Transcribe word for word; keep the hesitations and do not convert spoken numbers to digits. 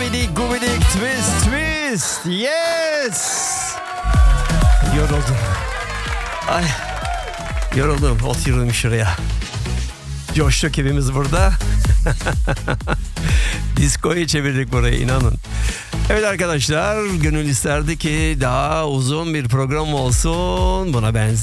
Abidik gubidik twist twist. Yes. Yoruldum. Ay. Yoruldum. Oturdum şuraya. Coştuk evimiz burada. Disko'yu çevirdik burayı, inanın. Evet arkadaşlar, gönül isterdi ki daha uzun bir program olsun. Buna benzer